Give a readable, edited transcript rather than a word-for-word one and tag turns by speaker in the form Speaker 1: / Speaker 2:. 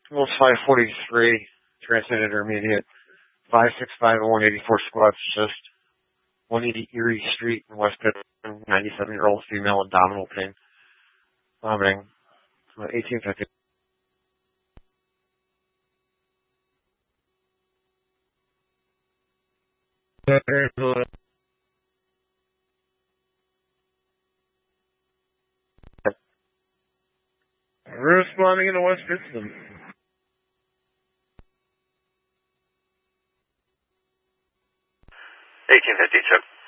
Speaker 1: Almost 543, transient intermediate, 565-184 squats, just 180 Erie Street in West Pittsburgh, 97-year-old female, abdominal pain, vomiting, 1850. We're responding in the West Pittsburgh.
Speaker 2: 1850, Chip.